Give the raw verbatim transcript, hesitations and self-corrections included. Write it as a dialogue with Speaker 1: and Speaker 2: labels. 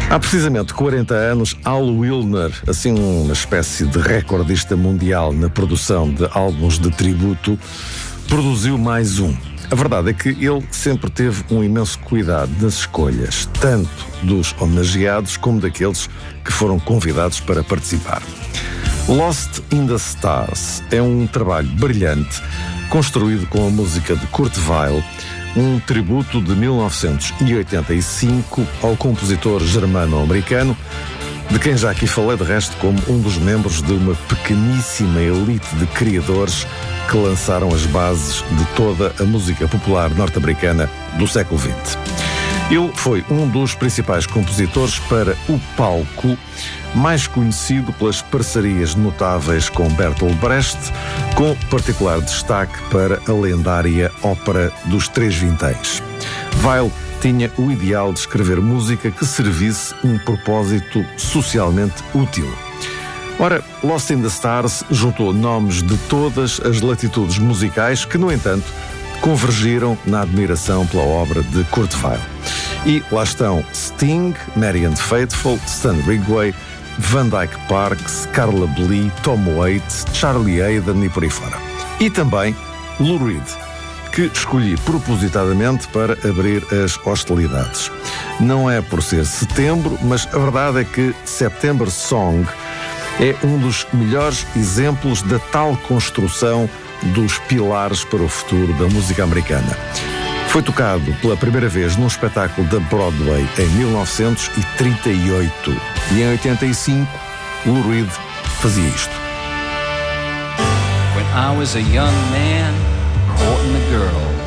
Speaker 1: Há precisamente quarenta anos, Al Wilner, assim uma espécie de recordista mundial na produção de álbuns de tributo, produziu mais um. A verdade é que ele sempre teve um imenso cuidado nas escolhas, tanto dos homenageados como daqueles que foram convidados para participar. Lost in the Stars é um trabalho brilhante, construído com a música de Kurt Weill, um tributo de mil novecentos e oitenta e cinco ao compositor germano-americano, de quem já aqui falei de resto como um dos membros de uma pequeníssima elite de criadores que lançaram as bases de toda a música popular norte-americana do século vinte. Ele foi um dos principais compositores para o palco, mais conhecido pelas parcerias notáveis com Bertolt Brecht, com particular destaque para a lendária ópera dos Três Vinténs. Weill tinha o ideal de escrever música que servisse um propósito socialmente útil. Ora, Lost in the Stars juntou nomes de todas as latitudes musicais que, no entanto, convergiram na admiração pela obra de Kurt Weill. E lá estão Sting, Marianne Faithfull, Stan Ridgway, Van Dyke Parks, Carla Blee, Tom Waits, Charlie Haden e por aí fora. E também Lou Reed, que escolhi propositadamente para abrir as hostilidades. Não é por ser setembro, mas a verdade é que September Song é um dos melhores exemplos da tal construção dos pilares para o futuro da música americana. Foi tocado pela primeira vez num espetáculo da Broadway em mil novecentos e trinta e oito e em oitenta e cinco Lou Reed fazia isto.
Speaker 2: When I was a young man courting a girl,